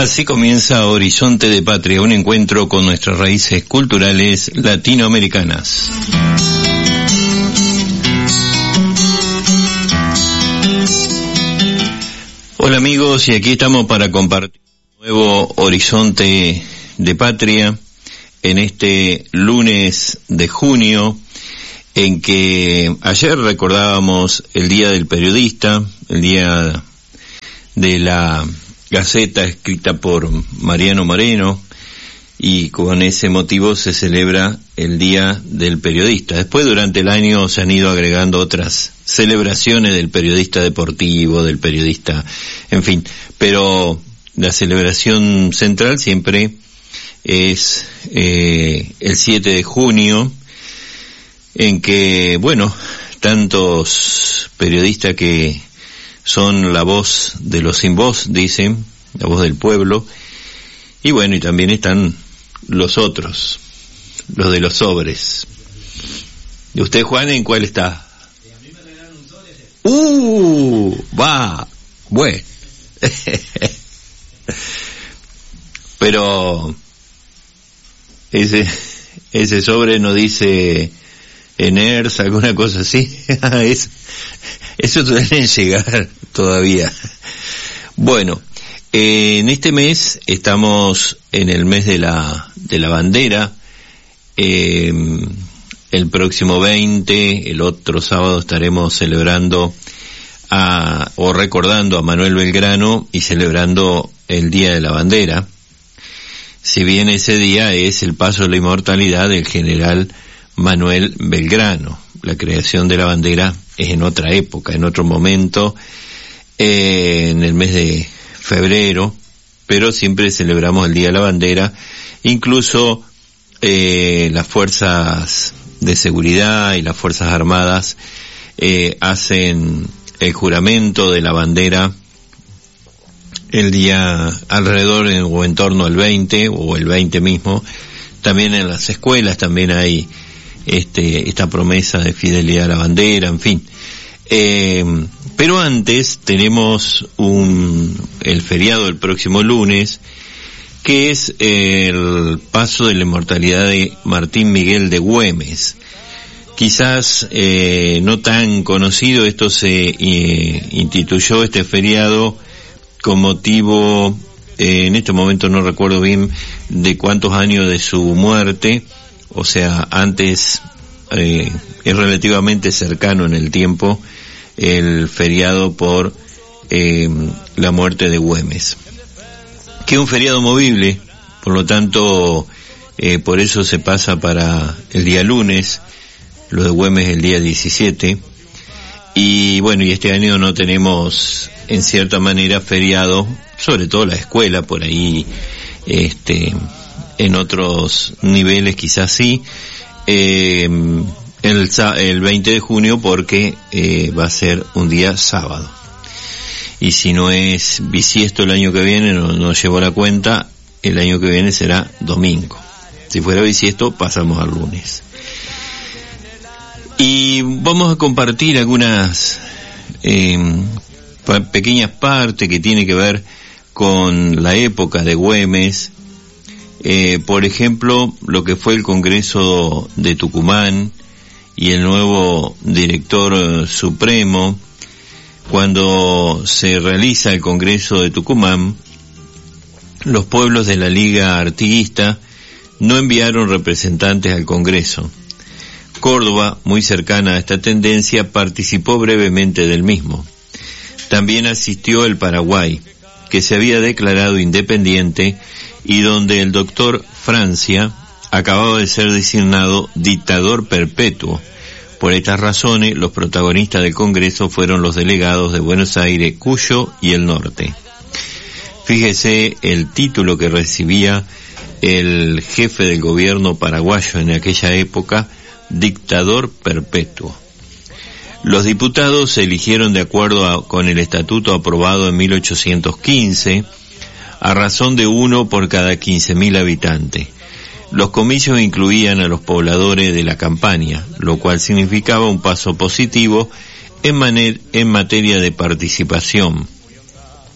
Así comienza Horizonte de Patria, un encuentro con nuestras raíces culturales latinoamericanas. Hola amigos, y aquí estamos para compartir un nuevo Horizonte de Patria en este lunes de junio, en que ayer recordábamos el Día del Periodista, el Día de la Gaceta escrita por Mariano Moreno, y con ese motivo se celebra el Día del Periodista. Después, durante el año, se han ido agregando otras celebraciones del periodista deportivo, del periodista, en fin, pero la celebración central siempre es el 7 de junio, en que, bueno, tantos periodistas que son la voz de los sin voz, dicen, la voz del pueblo, y bueno, y también están los otros, los de los sobres. ¿Y usted, Juan, en cuál está? A mí me regalaron un sobre. Va, bueno. Pero ese sobre no dice ENERS, alguna cosa así. Eso deben llegar todavía. Bueno, en este mes estamos en el mes de la bandera. El próximo 20, el otro sábado, estaremos celebrando o recordando a Manuel Belgrano y celebrando el Día de la Bandera. Si bien ese día es el paso de la inmortalidad del general Manuel Belgrano. La creación de la bandera es en otra época, en otro momento, en el mes de febrero, pero siempre celebramos el Día de la Bandera. Incluso las fuerzas de seguridad y las fuerzas armadas hacen el juramento de la bandera el día alrededor o en torno al 20 o el 20 mismo. También en las escuelas también hay esta promesa de fidelidad a la bandera, en fin. Pero antes tenemos el feriado del próximo lunes, que es el paso de la inmortalidad de Martín Miguel de Güemes. Quizás no tan conocido, esto se instituyó este feriado con motivo, en este momento no recuerdo bien de cuántos años de su muerte, o sea, antes es relativamente cercano en el tiempo el feriado por la muerte de Güemes, que es un feriado movible, por lo tanto por eso se pasa para el día lunes, lo de Güemes el día 17, y bueno, y este año no tenemos en cierta manera feriado, sobre todo la escuela, por ahí en otros niveles quizás sí, el 20 de junio porque va a ser un día sábado. Y si no es bisiesto el año que viene, no llevo la cuenta, el año que viene será domingo. Si fuera bisiesto, pasamos al lunes. Y vamos a compartir algunas pequeñas partes que tienen que ver con la época de Güemes. Por ejemplo, lo que fue el Congreso de Tucumán y el nuevo director supremo. Cuando se realiza el Congreso de Tucumán, los pueblos de la Liga Artiguista no enviaron representantes al Congreso. Córdoba, muy cercana a esta tendencia, participó brevemente del mismo. También asistió el Paraguay, que se había declarado independiente y donde el doctor Francia acababa de ser designado dictador perpetuo. Por estas razones, los protagonistas del Congreso fueron los delegados de Buenos Aires, Cuyo y el Norte. Fíjese el título que recibía el jefe del gobierno paraguayo en aquella época, dictador perpetuo. Los diputados se eligieron de acuerdo con el estatuto aprobado en 1815, a razón de 1 por cada 15.000 habitantes. Los comicios incluían a los pobladores de la campaña, lo cual significaba un paso positivo en materia de participación.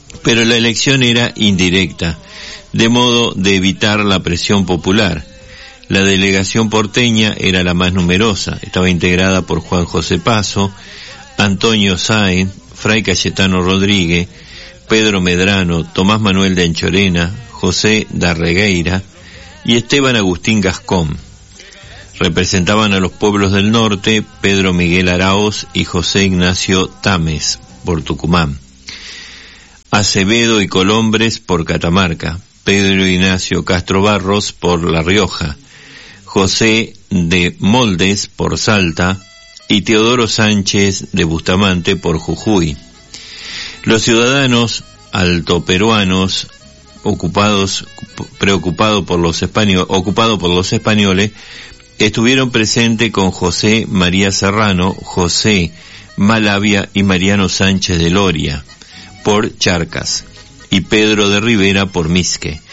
pero la elección era indirecta, de modo de evitar la presión popular. La delegación porteña era la más numerosa, estaba integrada por Juan José Paso, Antonio Sáenz, Fray Cayetano Rodríguez, Pedro Medrano, Tomás Manuel de Anchorena, José Darregueira y Esteban Agustín Gascón. Representaban a los pueblos del norte Pedro Miguel Araoz y José Ignacio Tames por Tucumán, Acevedo y Colombres por Catamarca, Pedro Ignacio Castro Barros por La Rioja, José de Moldes por Salta y Teodoro Sánchez de Bustamante por Jujuy. Los ciudadanos altoperuanos ocupados por los españoles estuvieron presentes con José María Serrano, José Malavia y Mariano Sánchez de Loria por Charcas y Pedro de Rivera por Misque.